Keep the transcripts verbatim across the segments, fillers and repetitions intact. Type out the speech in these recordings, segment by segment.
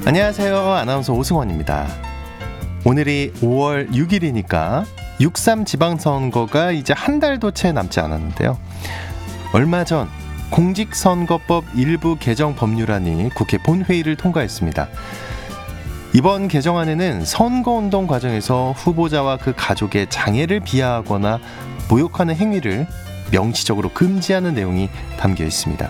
안녕하세요. 아나운서 오승원입니다. 오늘이 오월 육일이니까 육삼 지방선거가 이제 한 달도 채 남지 않았는데요. 얼마 전 공직선거법 일부 개정 법률안이 국회 본회의를 통과했습니다. 이번 개정안에는 선거운동 과정에서 후보자와 그 가족의 장애를 비하하거나 모욕하는 행위를 명시적으로 금지하는 내용이 담겨 있습니다.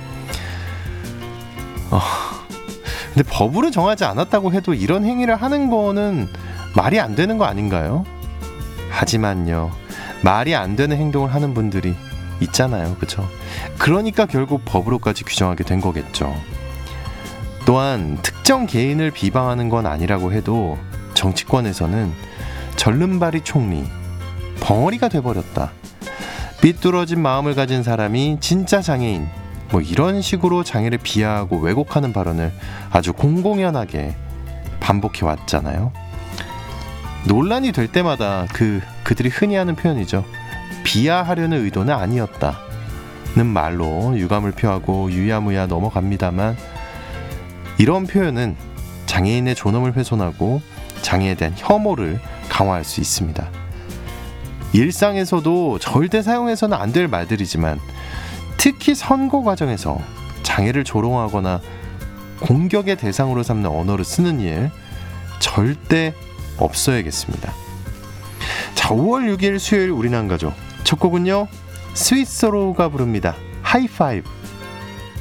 어, 근데 법으로 정하지 않았다고 해도 이런 행위를 하는 거는 말이 안 되는 거 아닌가요? 하지만요, 말이 안 되는 행동을 하는 분들이 있잖아요, 그렇죠? 그러니까 결국 법으로까지 규정하게 된 거겠죠. 또한 특정 개인을 비방하는 건 아니라고 해도 정치권에서는 절름발이 총리, 벙어리가 돼버렸다, 삐뚤어진 마음을 가진 사람이 진짜 장애인, 뭐 이런 식으로 장애를 비하하고 왜곡하는 발언을 아주 공공연하게 반복해 왔잖아요. 논란이 될 때마다 그, 그들이 흔히 하는 표현이죠. 비하하려는 의도는 아니었다는 말로 유감을 표하고 유야무야 넘어갑니다만, 이런 표현은 장애인의 존엄을 훼손하고 장애에 대한 혐오를 강화할 수 있습니다. 일상에서도 절대 사용해서는 안 될 말들이지만 특히 선거 과정에서 장애를 조롱하거나 공격의 대상으로 삼는 언어를 쓰는 일 절대 없어야겠습니다. 자, 오월 육일 수요일 우리는 한 가족, 첫 곡은요 스위스로가 부릅니다. 하이파이브.